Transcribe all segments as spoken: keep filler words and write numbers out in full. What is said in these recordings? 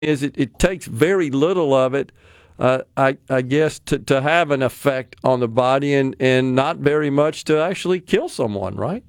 is it, it takes very little of it, uh, I, I guess, to, to have an effect on the body and, and not very much to actually kill someone, right?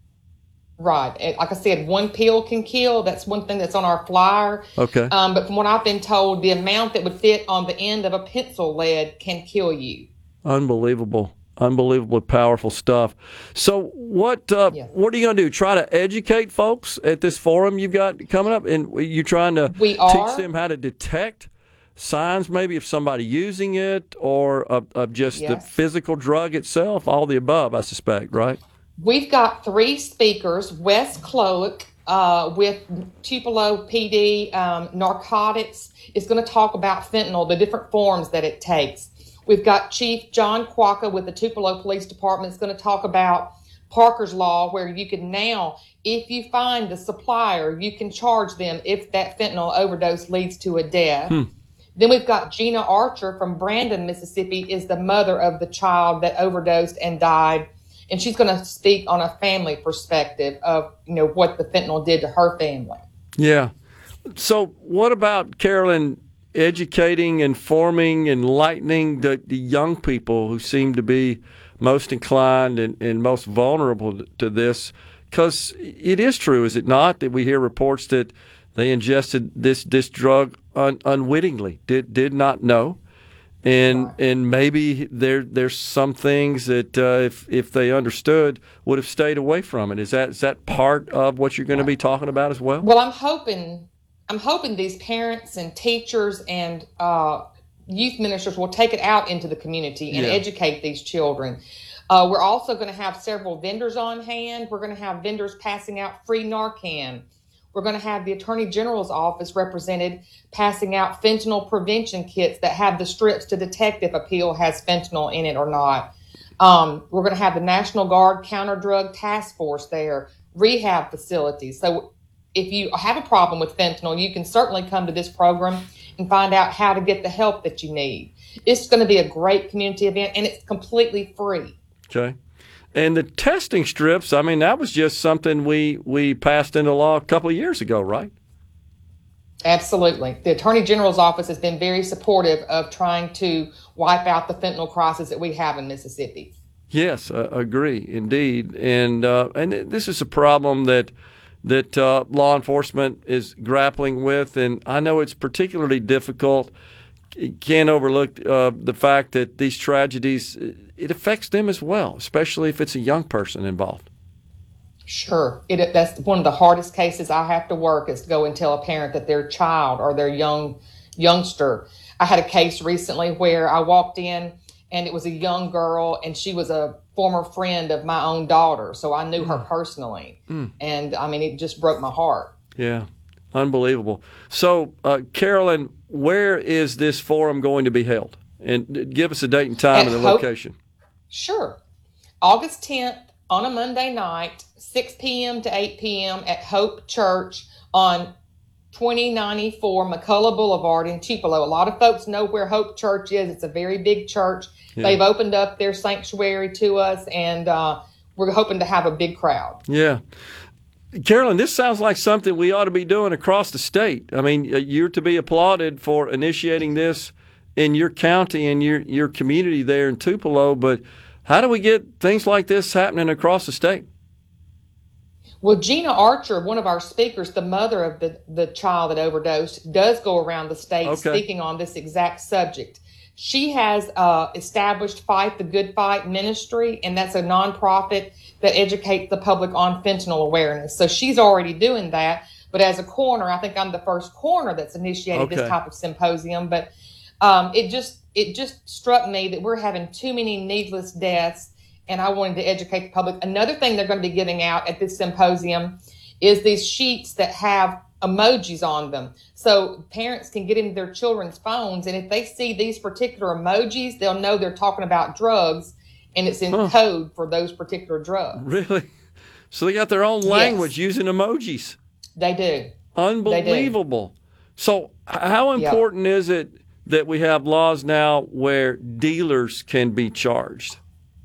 Right. And like I said, one pill can kill. That's one thing that's on our flyer. Okay. Um, but from what I've been told, the amount that would fit on the end of a pencil lead can kill you. Unbelievable. Unbelievably powerful stuff. So, what uh, Yes. what are you going to do? Try to educate folks at this forum you've got coming up, and you trying to We teach are. them how to detect signs, maybe if somebody using it, or of, of just the Yes. physical drug itself. All the above, I suspect. Right? We've got three speakers. Wes Cloak uh, with Tupelo P D um, Narcotics is going to talk about fentanyl, the different forms that it takes. We've got Chief John Quaka with the Tupelo Police Department is going to talk about Parker's Law, where you can now, if you find the supplier, you can charge them if that fentanyl overdose leads to a death. Hmm. Then we've got Gina Archer from Brandon, Mississippi, is the mother of the child that overdosed and died. And she's going to speak on a family perspective of, you know, what the fentanyl did to her family. Yeah. So, what about Carolyn educating, informing, enlightening the, the young people who seem to be most inclined and, and most vulnerable to this? Because it is true, is it not, that we hear reports that they ingested this this drug un, unwittingly, did did not know, and Right. and maybe there there's some things that uh, if if they understood would have stayed away from it. Is that is that part of what you're going to Right. be talking about as well? Well, I'm hoping, I'm hoping these parents and teachers and uh, youth ministers will take it out into the community and Yeah. educate these children. Uh, we're also going to have several vendors on hand. We're going to have vendors passing out free Narcan. We're going to have the Attorney General's office represented passing out fentanyl prevention kits that have the strips to detect if a pill has fentanyl in it or not. Um, we're going to have the National Guard Counter Drug Task Force there, rehab facilities. So if you have a problem with fentanyl, you can certainly come to this program and find out how to get the help that you need. It's going to be a great community event, and it's completely free. Okay. And the testing strips, I mean, that was just something we, we passed into law a couple of years ago, right? Absolutely. The Attorney General's office has been very supportive of trying to wipe out the fentanyl crisis that we have in Mississippi. Yes, uh, agree, indeed. And uh, and this is a problem that that uh, law enforcement is grappling with, and I know it's particularly difficult. You can't overlook uh, the fact that these tragedies, it affects them as well, especially if it's a young person involved. Sure. It, that's one of the hardest cases I have to work is to go and tell a parent that their child or their young youngster. I had a case recently where I walked in and it was a young girl and she was a former friend of my own daughter. So I knew her personally. Mm. And I mean, it just broke my heart. Yeah, unbelievable. So, uh, Carolyn, where is this forum going to be held? And give us a date and time At and the Hope, location. sure. August tenth on a Monday night, six p.m. to eight p.m. at Hope Church on twenty ninety-four McCullough Boulevard in Tupelo. A lot of folks know where Hope Church is. It's a very big church. Yeah. They've opened up their sanctuary to us, and uh, we're hoping to have a big crowd. Yeah. Carolyn, this sounds like something we ought to be doing across the state. I mean, you're to be applauded for initiating this in your county and your, your community there in Tupelo, but how do we get things like this happening across the state? Well, Gina Archer, one of our speakers, the mother of the, the child that overdosed, does go around the state Okay. speaking on this exact subject. She has uh, established Fight the Good Fight Ministry, and that's a nonprofit that educates the public on fentanyl awareness. So she's already doing that. But as a coroner, I think I'm the first coroner that's initiated Okay. this type of symposium. But um, it just it just struck me that we're having too many needless deaths, and I wanted to educate the public. Another thing they're going to be giving out at this symposium is these sheets that have emojis on them. So parents can get into their children's phones, and if they see these particular emojis, they'll know they're talking about drugs, and it's in Huh. code for those particular drugs. Really? So they got their own language Yes, using emojis. they do. They do. Unbelievable. So, h- how Yep. important is it that we have laws now where dealers can be charged?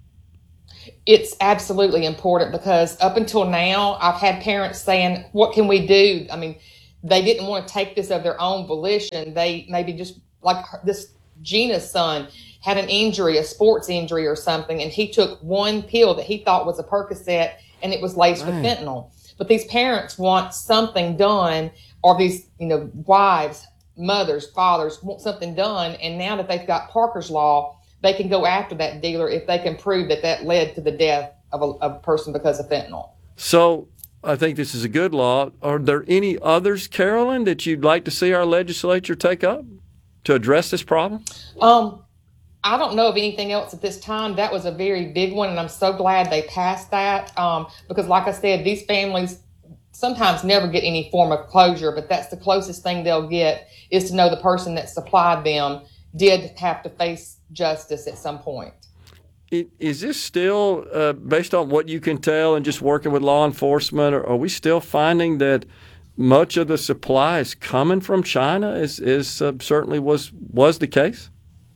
It's absolutely important because up until now, I've had parents saying, what can we do? I mean, they didn't want to take this of their own volition. They maybe just like this Gina's son had an injury, a sports injury or something, and he took one pill that he thought was a Percocet, and it was laced with fentanyl. But these parents want something done, or these, you know, wives, mothers, fathers want something done. And now that they've got Parker's Law, they can go after that dealer if they can prove that that led to the death of a, of a person because of fentanyl. So I think this is a good law. Are there any others, Carolyn, that you'd like to see our legislature take up to address this problem? Um, I don't know of anything else at this time. That was a very big one, and I'm so glad they passed that um, because, like I said, these families sometimes never get any form of closure, but that's the closest thing they'll get is to know the person that supplied them did have to face justice at some point. It, is this still, uh, based on what you can tell and just working with law enforcement, or are we still finding that much of the supply is coming from China, is, is uh, certainly was was the case?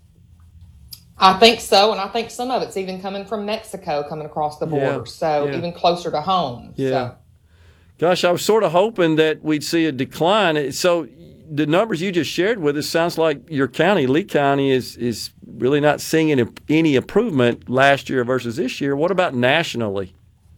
I think so, and I think some of it's even coming from Mexico, coming across the border, Yeah, so yeah. even closer to home. Yeah. So. Gosh, I was sort of hoping that we'd see a decline. So the numbers you just shared with us sounds like your county, Lee County, is is really not seeing any, any improvement last year versus this year. What about nationally?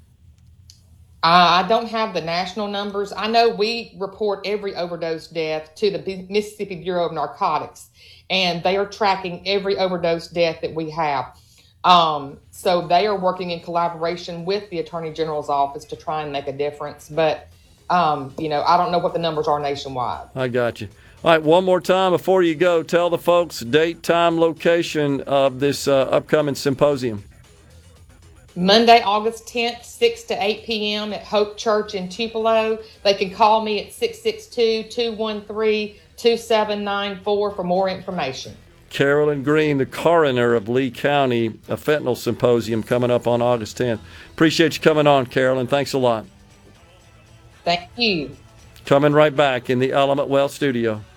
Uh, I don't have the national numbers. I know we report every overdose death to the Mississippi Bureau of Narcotics, and they are tracking every overdose death that we have. Um, so they are working in collaboration with the Attorney General's office to try and make a difference. But, um, you know, I don't know what the numbers are nationwide. I got you. All right, one more time before you go, tell the folks date, time, location of this uh, upcoming symposium. Monday, August tenth, six to eight p.m. at Hope Church in Tupelo. They can call me at six six two, two one three, two seven nine four for more information. Carolyn Green, the coroner of Lee County, a fentanyl symposium coming up on August tenth. Appreciate you coming on, Carolyn. Thanks a lot. Thank you. Coming right back in the Element Wealth studio.